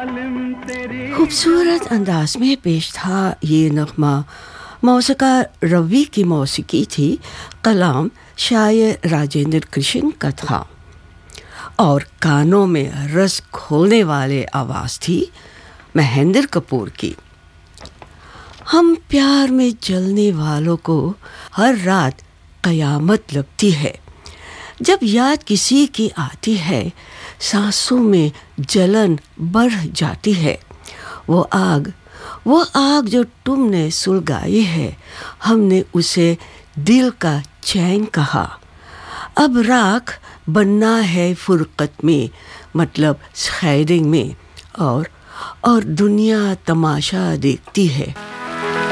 खूबसूरत अंदाज में पेश था ये नगमा। मौसीकार रवि की मौसीकी थी, कलाम शायर राजेंद्र कृष्ण का था और कानों में रस घोलने वाले आवाज़ थी महेंद्र कपूर की। हम प्यार में जलने वालों को हर रात क़यामत लगती है। जब याद किसी की आती है, सांसों में जलन बढ़ जाती है। वो आग जो तुमने सुलगाई है, हमने उसे दिल का चैन कहा। अब राख बनना है फुरकत में, मतलब स्खैरिंग में, और दुनिया तमाशा देखती है।